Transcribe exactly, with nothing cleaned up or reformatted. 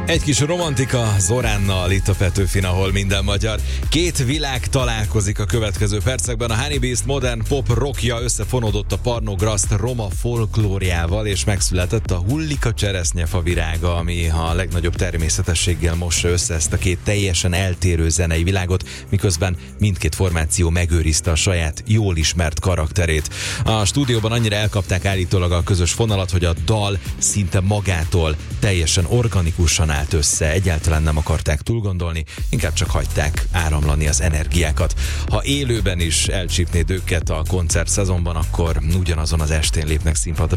Egy kis romantika Zoránnal itt a Petőfin, ahol minden magyar. Két világ találkozik a következő percekben. A Honey Beast modern pop rockja összefonódott a Parnograszt roma folklóriával, és megszületett a Hullika cseresznyefa virága, ami a legnagyobb természetességgel mossa össze ezt a két teljesen eltérő zenei világot, miközben mindkét formáció megőrizte a saját jól ismert karakterét. A stúdióban annyira elkapták állítólag a közös vonalat, hogy a dal szinte magától teljesen organikusan állt össze, egyáltalán nem akarták túlgondolni, inkább csak hagyták áramlani az energiákat. Ha élőben is elcsípnéd őket a koncert szezonban, akkor ugyanazon az estén lépnek színpadra